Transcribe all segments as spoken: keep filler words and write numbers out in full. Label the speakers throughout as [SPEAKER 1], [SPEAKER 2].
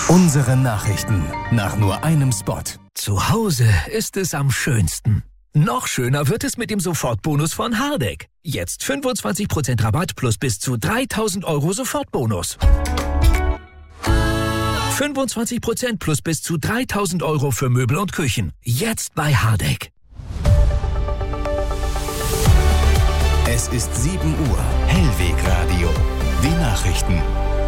[SPEAKER 1] Unsere Nachrichten nach nur einem Spot.
[SPEAKER 2] Zu Hause ist es am schönsten. Noch schöner wird es mit dem Sofortbonus von Hardegg. Jetzt fünfundzwanzig Prozent Rabatt plus bis zu dreitausend Euro Sofortbonus. fünfundzwanzig Prozent plus bis zu dreitausend Euro für Möbel und Küchen. Jetzt bei Hardegg.
[SPEAKER 1] Es ist sieben Uhr. Hellwegradio. Die Nachrichten.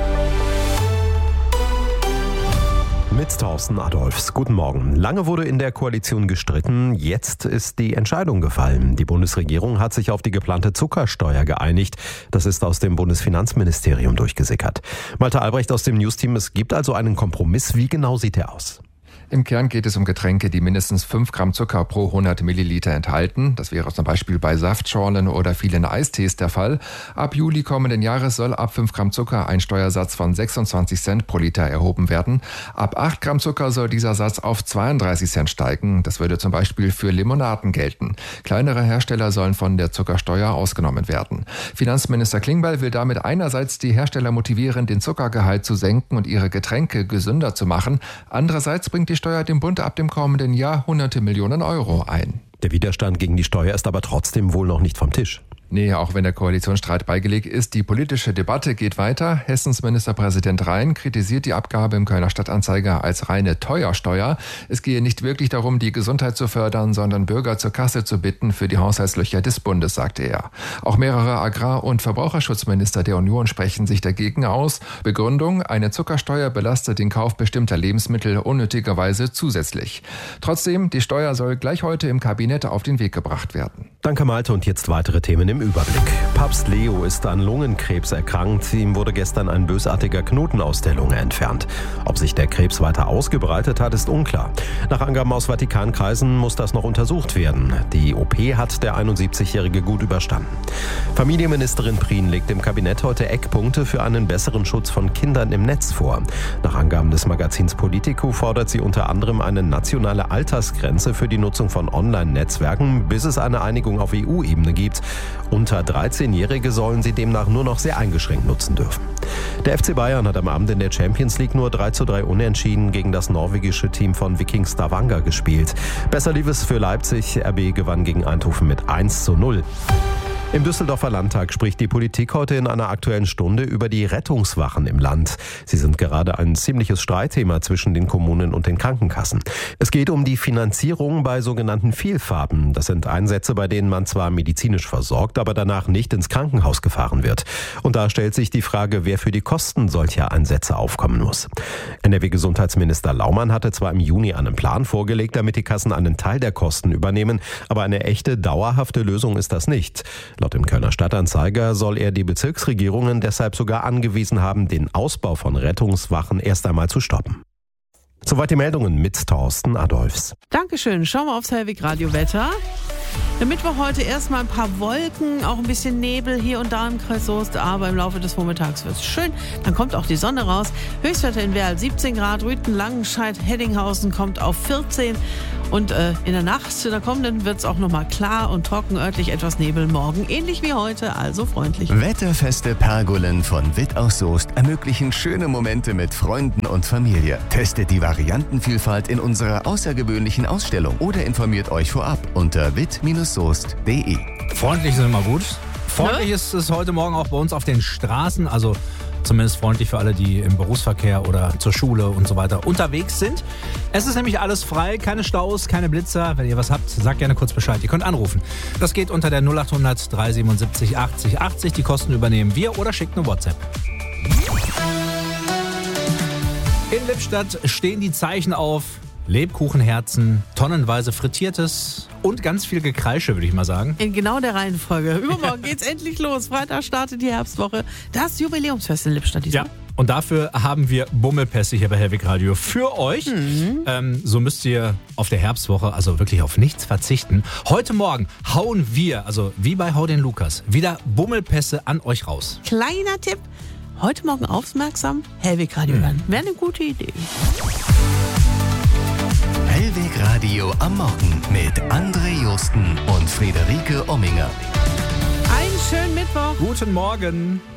[SPEAKER 3] Mit Thorsten Adolfs. Guten Morgen. Lange wurde in der Koalition gestritten. Jetzt ist die Entscheidung gefallen. Die Bundesregierung hat sich auf die geplante Zuckersteuer geeinigt. Das ist aus dem Bundesfinanzministerium durchgesickert. Malte Albrecht aus dem Newsteam. Es gibt also einen Kompromiss. Wie genau sieht der aus?
[SPEAKER 4] Im Kern geht es um Getränke, die mindestens fünf Gramm Zucker pro hundert Milliliter enthalten. Das wäre zum Beispiel bei Saftschorlen oder vielen Eistees der Fall. Ab Juli kommenden Jahres soll ab fünf Gramm Zucker ein Steuersatz von sechsundzwanzig Cent pro Liter erhoben werden. Ab acht Gramm Zucker soll dieser Satz auf zweiunddreißig Cent steigen. Das würde zum Beispiel für Limonaden gelten. Kleinere Hersteller sollen von der Zuckersteuer ausgenommen werden. Finanzminister Klingbeil will damit einerseits die Hersteller motivieren, den Zuckergehalt zu senken und ihre Getränke gesünder zu machen. Andererseits bringt die Steuer dem Bund ab dem kommenden Jahr hunderte Millionen Euro ein.
[SPEAKER 3] Der Widerstand gegen die Steuer ist aber trotzdem wohl noch nicht vom Tisch.
[SPEAKER 4] Nee, auch wenn der Koalitionsstreit beigelegt ist, die politische Debatte geht weiter. Hessens Ministerpräsident Rhein kritisiert die Abgabe im Kölner Stadtanzeiger als reine Teuersteuer. Es gehe nicht wirklich darum, die Gesundheit zu fördern, sondern Bürger zur Kasse zu bitten für die Haushaltslöcher des Bundes, sagte er. Auch mehrere Agrar- und Verbraucherschutzminister der Union sprechen sich dagegen aus. Begründung: Eine Zuckersteuer belastet den Kauf bestimmter Lebensmittel unnötigerweise zusätzlich. Trotzdem, die Steuer soll gleich heute im Kabinett auf den Weg gebracht werden.
[SPEAKER 3] Danke Malte und jetzt weitere Themen im Überblick. Papst Leo ist an Lungenkrebs erkrankt. Ihm wurde gestern ein bösartiger Knoten aus der Lunge entfernt. Ob sich der Krebs weiter ausgebreitet hat, ist unklar. Nach Angaben aus Vatikankreisen muss das noch untersucht werden. Die O P hat der einundsiebzigjährige gut überstanden. Familienministerin Prien legt dem Kabinett heute Eckpunkte für einen besseren Schutz von Kindern im Netz vor. Nach Angaben des Magazins Politico fordert sie unter anderem eine nationale Altersgrenze für die Nutzung von Online-Netzwerken, bis es eine Einigung auf E U-Ebene gibt. Unter dreizehnjährige sollen sie demnach nur noch sehr eingeschränkt nutzen dürfen. Der F C Bayern hat am Abend in der Champions League nur drei zu drei unentschieden gegen das norwegische Team von Viking Stavanger gespielt. Besser lief es für Leipzig. R B gewann gegen Eindhoven mit eins zu null. Im Düsseldorfer Landtag spricht die Politik heute in einer Aktuellen Stunde über die Rettungswachen im Land. Sie sind gerade ein ziemliches Streitthema zwischen den Kommunen und den Krankenkassen. Es geht um die Finanzierung bei sogenannten Vielfahrten. Das sind Einsätze, bei denen man zwar medizinisch versorgt, aber danach nicht ins Krankenhaus gefahren wird. Und da stellt sich die Frage, wer für die Kosten solcher Einsätze aufkommen muss. N R W-Gesundheitsminister Laumann hatte zwar im Juni einen Plan vorgelegt, damit die Kassen einen Teil der Kosten übernehmen, aber eine echte, dauerhafte Lösung ist das nicht. Laut dem Kölner Stadtanzeiger soll er die Bezirksregierungen deshalb sogar angewiesen haben, den Ausbau von Rettungswachen erst einmal zu stoppen. Soweit die Meldungen mit Thorsten Adolfs.
[SPEAKER 5] Dankeschön. Schauen wir aufs Hellweg-Radio-Wetter. Der Mittwoch heute erstmal ein paar Wolken, auch ein bisschen Nebel hier und da im Kreis Soest, aber im Laufe des Vormittags wird es schön. Dann kommt auch die Sonne raus. Höchstwerte in Werl siebzehn Grad, Rüthen, Langenscheidt, Heddinghausen kommt auf vierzehn. Und äh, in der Nacht, in der kommenden, wird es auch nochmal klar und trocken, örtlich etwas Nebel. Morgen ähnlich wie heute, also freundlich.
[SPEAKER 1] Wetterfeste Pergolen von Witt aus Soest ermöglichen schöne Momente mit Freunden und Familie. Testet die Variantenvielfalt in unserer außergewöhnlichen Ausstellung oder informiert euch vorab unter witt Bindestrich soest punkt de.
[SPEAKER 6] Freundlich sind immer gut. Freundlich ja? ist es heute Morgen auch bei uns auf den Straßen, also zumindest freundlich für alle, die im Berufsverkehr oder zur Schule und so weiter unterwegs sind. Es ist nämlich alles frei, keine Staus, keine Blitzer. Wenn ihr was habt, sagt gerne kurz Bescheid. Ihr könnt anrufen. Das geht unter der null acht hundert drei siebenundsiebzig achtzig achtzig. Die Kosten übernehmen wir oder schickt eine WhatsApp. In Lippstadt stehen die Zeichen auf Lebkuchenherzen, tonnenweise Frittiertes und ganz viel Gekreische, würde ich mal sagen.
[SPEAKER 5] In genau der Reihenfolge. Übermorgen geht's endlich los. Freitag startet die Herbstwoche. Das Jubiläumsfest in Lippstadt diesmal.
[SPEAKER 6] Ja. Und dafür haben wir Bummelpässe hier bei Hellweg Radio für euch. Mhm. Ähm, so müsst ihr auf der Herbstwoche also wirklich auf nichts verzichten. Heute Morgen hauen wir, also wie bei Hau den Lukas, wieder Bummelpässe an euch raus.
[SPEAKER 5] Kleiner Tipp, heute Morgen aufmerksam Hellweg Radio hören. Mhm. Wäre eine gute Idee.
[SPEAKER 1] Hellweg Radio am Morgen mit André Josten und Friederike Omminger.
[SPEAKER 5] Einen schönen Mittwoch.
[SPEAKER 6] Guten Morgen.